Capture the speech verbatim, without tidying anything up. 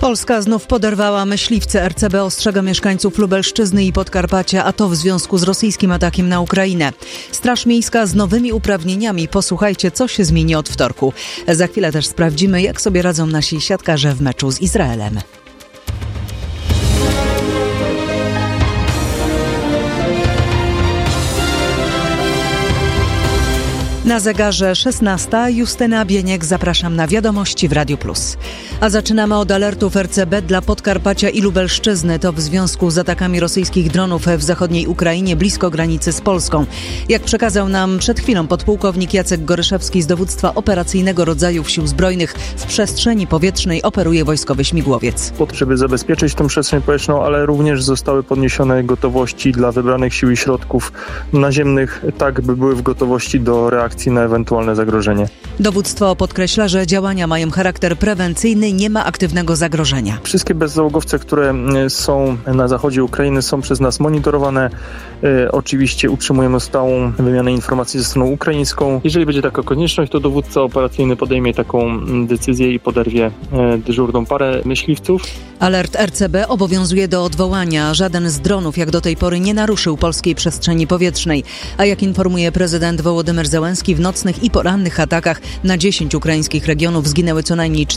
Polska znów poderwała myśliwce. R C B ostrzega mieszkańców Lubelszczyzny i Podkarpacia, a to w związku z rosyjskim atakiem na Ukrainę. Straż Miejska z nowymi uprawnieniami. Posłuchajcie, co się zmieni od wtorku. Za chwilę też sprawdzimy, jak sobie radzą nasi siatkarze w meczu z Izraelem. Na zegarze szesnasta. Justyna Bieniek, zapraszam na wiadomości w Radiu Plus. A zaczynamy od alertów R C B dla Podkarpacia i Lubelszczyzny. To w związku z atakami rosyjskich dronów w zachodniej Ukrainie blisko granicy z Polską. Jak przekazał nam przed chwilą podpułkownik Jacek Goryszewski z dowództwa operacyjnego rodzajów Sił Zbrojnych, w przestrzeni powietrznej operuje wojskowy śmigłowiec. Po to, żeby zabezpieczyć tę przestrzeń powietrzną, ale również zostały podniesione gotowości dla wybranych sił i środków naziemnych, tak by były w gotowości do reakcji na ewentualne zagrożenie. Dowództwo podkreśla, że działania mają charakter prewencyjny, nie ma aktywnego zagrożenia. Wszystkie bezzałogowce, które są na zachodzie Ukrainy, są przez nas monitorowane. E, oczywiście utrzymujemy stałą wymianę informacji ze stroną ukraińską. Jeżeli będzie taka konieczność, to dowódca operacyjny podejmie taką decyzję i poderwie e, dyżurną parę myśliwców. Alert R C B obowiązuje do odwołania. Żaden z dronów jak do tej pory nie naruszył polskiej przestrzeni powietrznej. A jak informuje prezydent Wołodymyr Zełenski, w nocnych i porannych atakach na dziesięć ukraińskich regionów zginęły co najmniej cztery